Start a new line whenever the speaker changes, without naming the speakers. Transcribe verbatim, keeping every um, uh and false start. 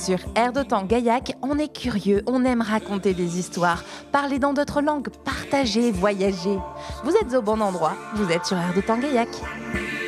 Sur Air de Temps Gaillac, on est curieux, on aime raconter des histoires, parler dans d'autres langues, partager, voyager. Vous êtes au bon endroit, vous êtes sur Air de Temps Gaillac.